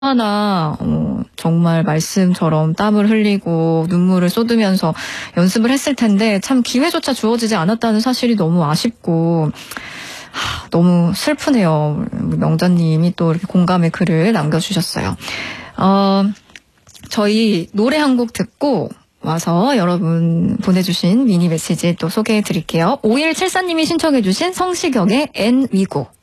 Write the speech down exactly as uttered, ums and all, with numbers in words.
얼마나 어, 정말 말씀처럼 땀을 흘리고 눈물을 쏟으면서 연습을 했을 텐데 참 기회조차 주어지지 않았다는 사실이 너무 아쉽고 하, 너무 슬프네요. 명자님이 또 이렇게 공감의 글을 남겨주셨어요. 어, 저희 노래 한 곡 듣고 와서 여러분 보내주신 미니 메시지 또 소개해 드릴게요. 오일칠사님이 신청해 주신 성시경의 앤 위고.